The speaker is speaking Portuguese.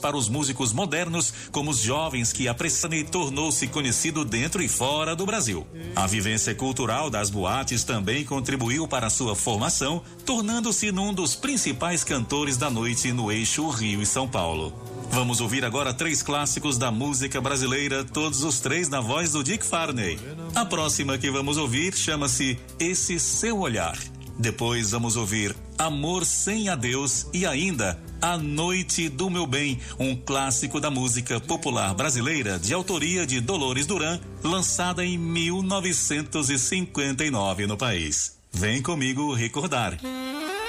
para os músicos modernos, como os jovens que apreciam, e tornou-se conhecido dentro e fora do Brasil. A vivência cultural das boates também contribuiu para a sua formação, tornando-se num dos principais cantores da noite no eixo Rio e São Paulo. Vamos ouvir agora 3 clássicos da música brasileira, todos os 3 na voz do Dick Farney. A próxima que vamos ouvir chama-se Esse Seu Olhar. Depois vamos ouvir Amor Sem Adeus e ainda A Noite do Meu Bem, um clássico da música popular brasileira de autoria de Dolores Duran, lançada em 1959 no país. Vem comigo recordar.